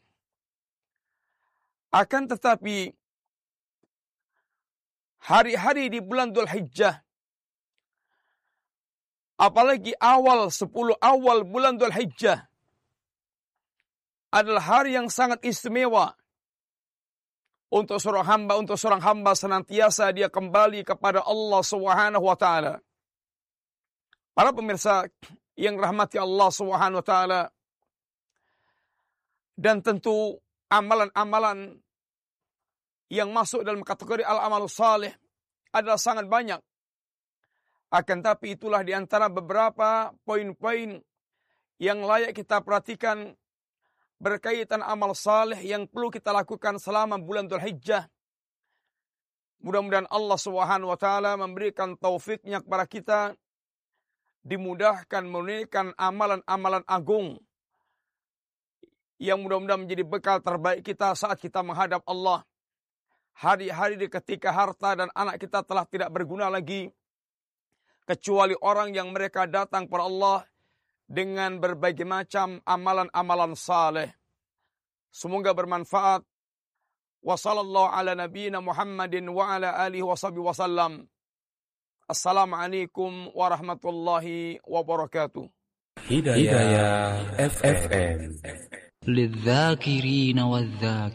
Akan tetapi hari-hari di bulan Dzulhijjah, apalagi 10 awal bulan Dzulhijjah, adalah hari yang sangat istimewa untuk seorang hamba senantiasa dia kembali kepada Allah Subhanahu wa taala. Para pemirsa yang rahmati Allah Subhanahu wa taala, dan tentu amalan-amalan yang masuk dalam kategori al-amalus salih adalah sangat banyak. Akan tapi itulah di antara beberapa poin-poin yang layak kita perhatikan berkaitan amal saleh yang perlu kita lakukan selama bulan Dzulhijjah. Mudah-mudahan Allah Subhanahu wa taala memberikan taufiknya kepada kita, dimudahkan menunaikan amalan-amalan agung yang mudah-mudahan menjadi bekal terbaik kita saat kita menghadap Allah. Hari-hari ketika harta dan anak kita telah tidak berguna lagi, kecuali orang yang mereka datang kepada Allah dengan berbagai macam amalan-amalan saleh. Semoga bermanfaat. Wa sallallahu ala nabiyyina Muhammadin wa ala alihi wa sahbihi wasallam. Assalamualaikum warahmatullahi wabarakatuh. Hidayah FM. للذاكرين والذاكرين